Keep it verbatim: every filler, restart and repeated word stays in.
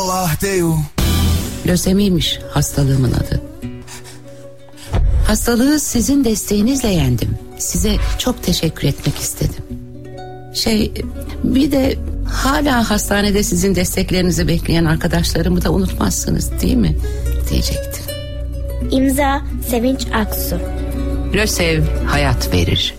Lösemiymiş hastalığımın adı. Hastalığı sizin desteğinizle yendim. Size çok teşekkür etmek istedim. Şey, bir de hala hastanede sizin desteklerinizi bekleyen arkadaşlarımı da unutmazsınız değil mi? Diyecektim. İmza Sevinç Aksu. Lösev hayat verir.